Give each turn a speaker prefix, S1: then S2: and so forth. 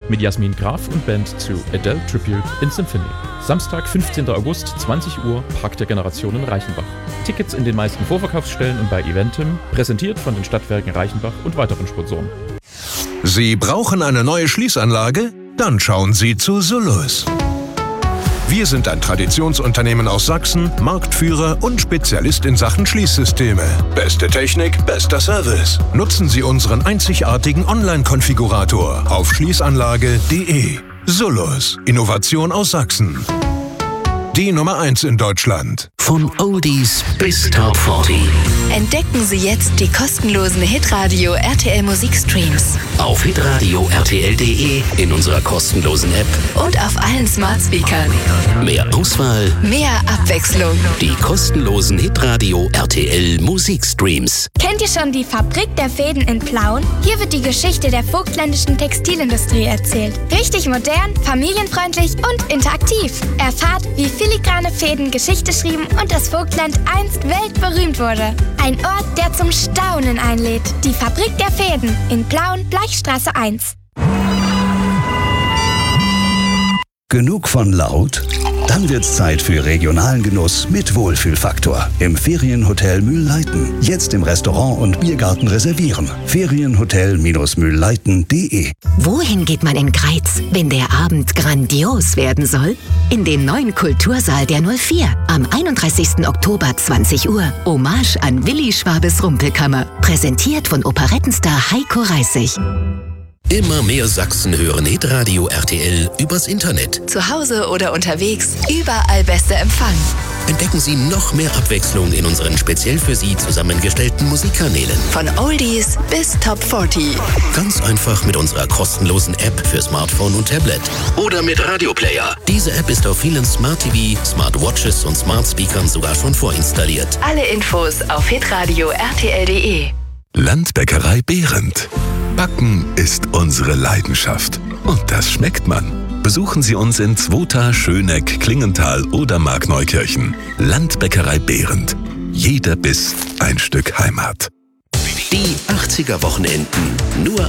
S1: mit Jasmin Graf und Band zu Adele Tribute in Symphony. Samstag, 15. August, 20 Uhr, Park der Generationen Reichenbach. Tickets in den meisten Vorverkaufsstellen und bei Eventim, präsentiert von den Stadtwerken Reichenbach und weiteren Sponsoren.
S2: Sie brauchen eine neue Schließanlage? Dann schauen Sie zu Solus. Wir sind ein Traditionsunternehmen aus Sachsen, Marktführer und Spezialist in Sachen Schließsysteme. Beste Technik, bester Service. Nutzen Sie unseren einzigartigen Online-Konfigurator auf schließanlage.de. Solus, Innovation aus Sachsen. Die Nummer 1 in Deutschland.
S3: Von Oldies bis Top 40.
S4: Entdecken Sie jetzt die kostenlosen Hitradio RTL Musikstreams.
S3: Auf hitradio rtl.de, in unserer kostenlosen App
S4: und auf allen Smart Speakern.
S3: Mehr Auswahl,
S4: mehr Abwechslung.
S3: Die kostenlosen Hitradio RTL Musikstreams.
S5: Kennt ihr schon die Fabrik der Fäden in Plauen? Hier wird die Geschichte der vogtländischen Textilindustrie erzählt. Richtig modern, familienfreundlich und interaktiv. Erfahrt, wie filigrane Fäden Geschichte schrieben und das Vogtland einst weltberühmt wurde. Ein Ort, der zum Staunen einlädt. Die Fabrik der Fäden in Plauen, Bleichstraße 1.
S6: Genug von laut? Dann wird's Zeit für regionalen Genuss mit Wohlfühlfaktor. Im Ferienhotel Mühlleiten. Jetzt im Restaurant und Biergarten reservieren. Ferienhotel-mühlleiten.de.
S7: Wohin geht man in Greiz, wenn der Abend grandios werden soll? In den neuen Kultursaal der 04. Am 31. Oktober 20 Uhr. Hommage an Willi Schwabes Rumpelkammer. Präsentiert von Operettenstar Heiko Reissig.
S3: Immer mehr Sachsen hören Hitradio RTL übers Internet.
S4: Zu Hause oder unterwegs, überall bester Empfang.
S3: Entdecken Sie noch mehr Abwechslung in unseren speziell für Sie zusammengestellten Musikkanälen.
S4: Von Oldies bis Top 40.
S3: Ganz einfach mit unserer kostenlosen App für Smartphone und Tablet. Oder mit Radioplayer. Diese App ist auf vielen Smart TV, Smartwatches und Smart Speakern sogar schon vorinstalliert.
S4: Alle Infos auf hitradio rtl.de.
S8: Landbäckerei Behrendt. Backen ist unsere Leidenschaft. Und das schmeckt man. Besuchen Sie uns in Zwota, Schöneck, Klingenthal oder Markneukirchen. Landbäckerei Behrendt. Jeder Biss ein Stück Heimat.
S3: Die 80er Wochenenden. Nur